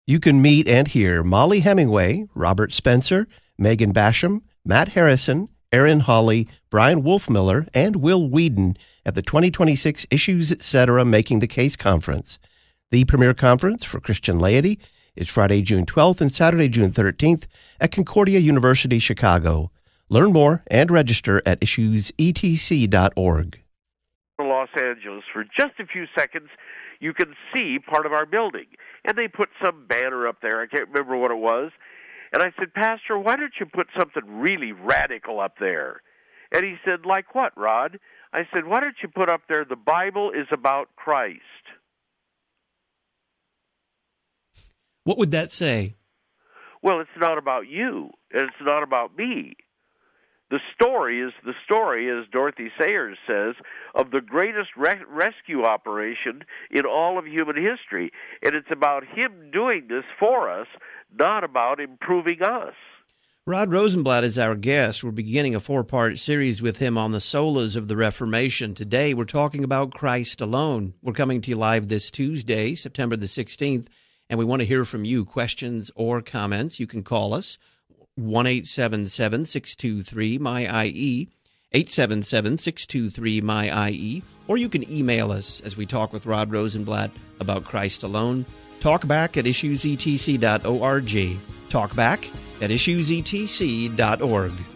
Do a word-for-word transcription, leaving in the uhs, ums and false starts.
You can meet and hear Molly Hemingway, Robert Spencer, Megan Basham, Matt Harrison, Aaron Hawley, Brian Wolfmiller, and Will Whedon at the twenty twenty-six Issues Etc. Making the Case Conference. The premier conference for Christian laity is Friday, June twelfth and Saturday, June thirteenth at Concordia University, Chicago. Learn more and register at issues e t c dot org. Los Angeles, for just a few seconds, you can see part of our building. And they put some banner up there. I can't remember what it was. And I said, Pastor, why don't you put something really radical up there? And he said, like what, Rod? I said, why don't you put up there, the Bible is about Christ? What would that say? Well, it's not about you, and it's not about me. The story is the story, as Dorothy Sayers says, of the greatest re- rescue operation in all of human history. And it's about him doing this for us, not about improving us. Rod Rosenblatt is our guest. We're beginning a four-part series with him on the solas of the Reformation. Today, we're talking about Christ alone. We're coming to you live this Tuesday, September the sixteenth, and we want to hear from you, questions or comments. You can call us, one eight seven seven, six two three, M Y I E, eight seven seven, six two three, M Y I E, or you can email us as we talk with Rod Rosenblatt about Christ alone. Talkback at issues e t c dot org. Talkback at issues e t c dot org.